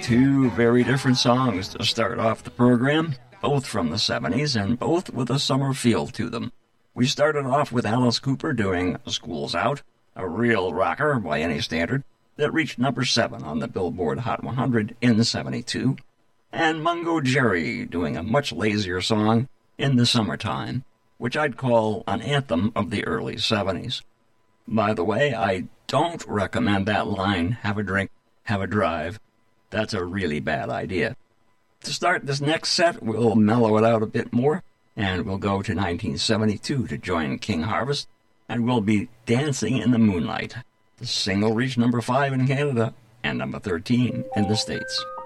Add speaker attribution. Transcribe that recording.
Speaker 1: Two very different songs to start off the program, both from the 70s and both with a summer feel to them. We started off with Alice Cooper doing School's Out, a real rocker by any standard, that reached number 7 on the Billboard Hot 100 in '72, and Mungo Jerry doing a much lazier song, In the Summertime, which I'd call an anthem of the early 70s. By the way, I don't recommend that line, have a drink, have a drive. That's a really bad idea. To start this next set, we'll mellow it out a bit more, and we'll go to 1972 to join King Harvest, and we'll be Dancing in the Moonlight. The single reached number 5 in Canada and number 13 in the States.